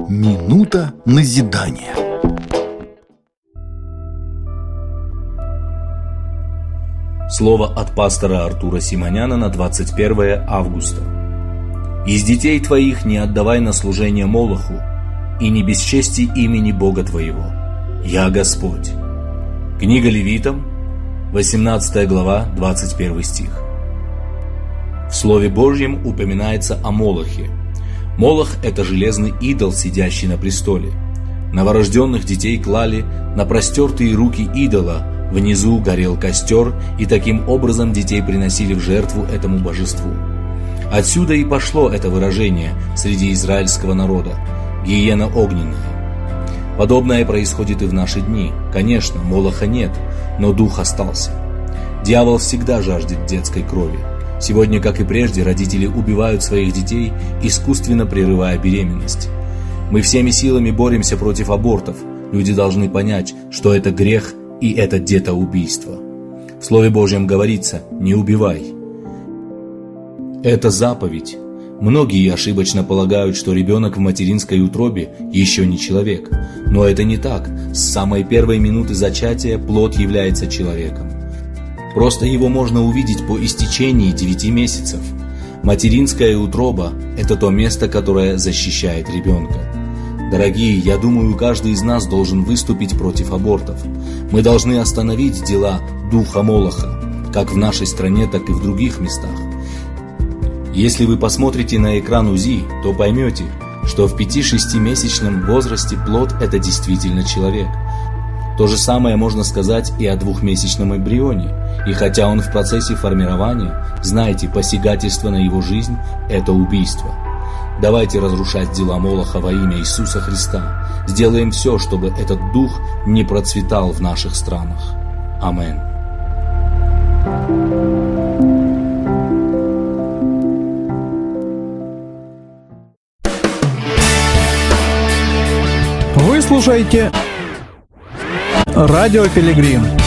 Минута назидания. Слово от пастора Артура Симоняна на 21 августа. «Из детей твоих не отдавай на служение Молоху, и не бесчести имени Бога твоего. Я Господь». Книга Левитам, 18 глава, 21 стих. В Слове Божьем упоминается о Молохе. Молох – это железный идол, сидящий на престоле. Новорожденных детей клали на простертые руки идола, внизу горел костер, и таким образом детей приносили в жертву этому божеству. Отсюда и пошло это выражение среди израильского народа – гиена огненная. Подобное происходит и в наши дни. Конечно, Молоха нет, но дух остался. Дьявол всегда жаждет детской крови. Сегодня, как и прежде, родители убивают своих детей, искусственно прерывая беременность. Мы всеми силами боремся против абортов. Люди должны понять, что это грех и это детоубийство. В Слове Божьем говорится «не убивай». Это заповедь. Многие ошибочно полагают, что ребенок в материнской утробе еще не человек. Но это не так. С самой первой минуты зачатия плод является человеком. Просто его можно увидеть по истечении 9 месяцев. Материнская утроба – это то место, которое защищает ребенка. Дорогие, я думаю, каждый из нас должен выступить против абортов. Мы должны остановить дела духа Молоха, как в нашей стране, так и в других местах. Если вы посмотрите на экран УЗИ, то поймете, что в 5-6-месячном возрасте плод – это действительно человек. То же самое можно сказать и о 2-месячном эмбрионе. И хотя он в процессе формирования, знайте, посягательство на его жизнь – это убийство. Давайте разрушать дела Молоха во имя Иисуса Христа. Сделаем все, чтобы этот дух не процветал в наших странах. Аминь. Вы слушаете Радио Пилигрим.